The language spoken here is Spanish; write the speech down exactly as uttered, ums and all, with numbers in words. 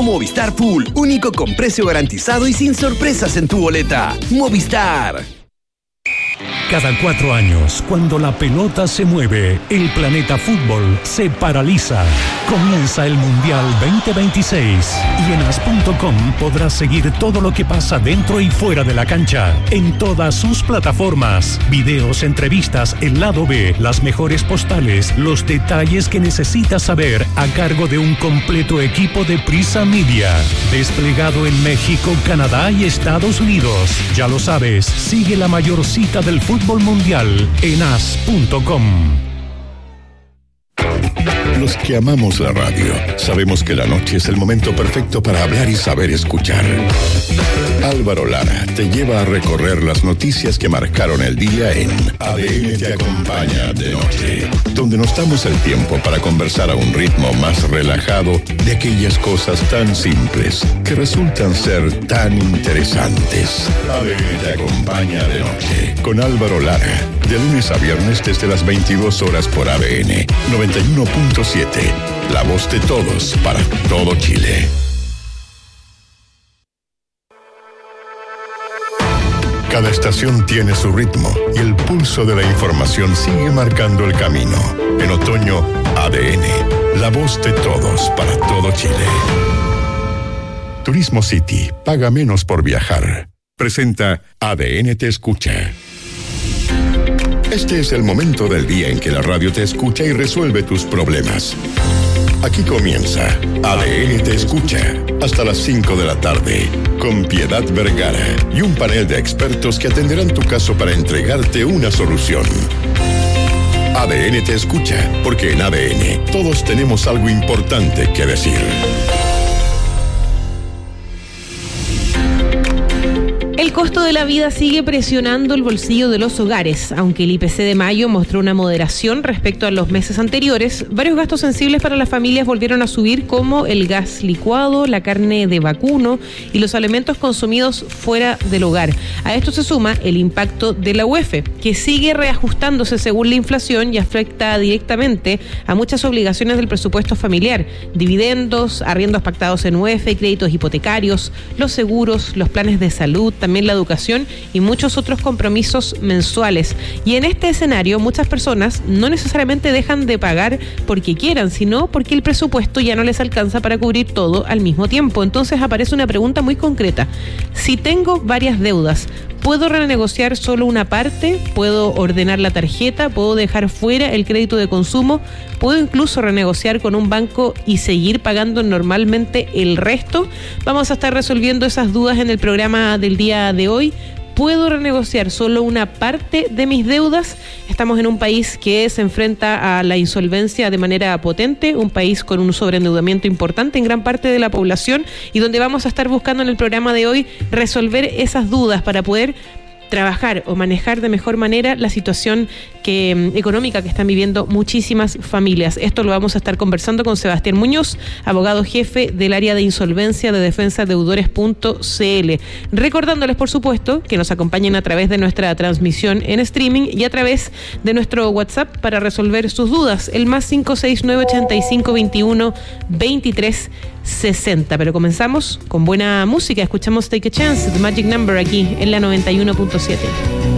Movistar Full, único con precio garantizado y sin sorpresas en tu boleta. Movistar. Cada cuatro años, cuando la pelota se mueve, el planeta fútbol se paraliza. Comienza el Mundial veinte veintiséis y en as punto com podrás seguir todo lo que pasa dentro y fuera de la cancha, en todas sus plataformas. Videos, entrevistas, el lado B, las mejores postales, los detalles que necesitas saber a cargo de un completo equipo de Prisa Media. Desplegado en México, Canadá y Estados Unidos. Ya lo sabes, sigue la mayor cita del fútbol mundial en as punto com. Los que amamos la radio sabemos que la noche es el momento perfecto para hablar y saber escuchar. Álvaro Lara te lleva a recorrer las noticias que marcaron el día en A D N Te Acompaña de Noche, donde nos damos el tiempo para conversar a un ritmo más relajado de aquellas cosas tan simples que resultan ser tan interesantes. A D N Te Acompaña de Noche con Álvaro Lara, de lunes a viernes desde las veintidós horas por A D N noventa y uno punto siete, la voz de todos para todo Chile. Cada estación tiene su ritmo y el pulso de la información sigue marcando el camino. En otoño, A D N, la voz de todos para todo Chile. Turismo City, paga menos por viajar. Presenta A D N Te Escucha. Este es el momento del día en que la radio te escucha y resuelve tus problemas. Aquí comienza A D N Te Escucha, hasta las cinco de la tarde, con Piedad Vergara y un panel de expertos que atenderán tu caso para entregarte una solución. A D N Te Escucha, porque en A D N todos tenemos algo importante que decir. El costo de la vida sigue presionando el bolsillo de los hogares. Aunque el I P C de mayo mostró una moderación respecto a los meses anteriores, varios gastos sensibles para las familias volvieron a subir, como el gas licuado, la carne de vacuno y los alimentos consumidos fuera del hogar. A esto se suma el impacto de la U E F, que sigue reajustándose según la inflación y afecta directamente a muchas obligaciones del presupuesto familiar: dividendos, arriendos pactados en U E F, créditos hipotecarios, los seguros, los planes de salud, también la educación y muchos otros compromisos mensuales. Y en este escenario, muchas personas no necesariamente dejan de pagar porque quieran, sino porque el presupuesto ya no les alcanza para cubrir todo al mismo tiempo. Entonces aparece una pregunta muy concreta: si tengo varias deudas, ¿puedo renegociar solo una parte? ¿Puedo ordenar la tarjeta? ¿Puedo dejar fuera el crédito de consumo? ¿Puedo incluso renegociar con un banco y seguir pagando normalmente el resto? Vamos a estar resolviendo esas dudas en el programa del día de hoy. ¿Puedo renegociar solo una parte de mis deudas? Estamos en un país que se enfrenta a la insolvencia de manera potente, un país con un sobreendeudamiento importante en gran parte de la población, y donde vamos a estar buscando en el programa de hoy resolver esas dudas para poder trabajar o manejar de mejor manera la situación que, económica que están viviendo muchísimas familias. Esto lo vamos a estar conversando con Sebastián Muñoz, abogado jefe del área de insolvencia de defensa deudores punto c l. Recordándoles, por supuesto, que nos acompañen a través de nuestra transmisión en streaming y a través de nuestro WhatsApp para resolver sus dudas, el más cinco seis nueve ochenta y cinco veintiuno veintitrés sesenta. Pero comenzamos con buena música. Escuchamos Take a Chance, The Magic Number, aquí en la noventa y uno punto siete.